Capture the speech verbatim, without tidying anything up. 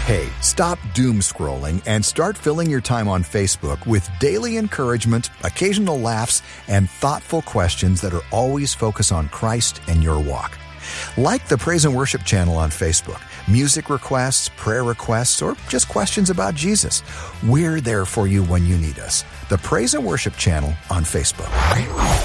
Hey, stop doom scrolling and start filling your time on Facebook with daily encouragement, occasional laughs, and thoughtful questions that are always focused on Christ and your walk. Like the Praise and Worship channel on Facebook, music requests, prayer requests, or just questions about Jesus. We're there for you when you need us. The Praise and Worship channel on Facebook.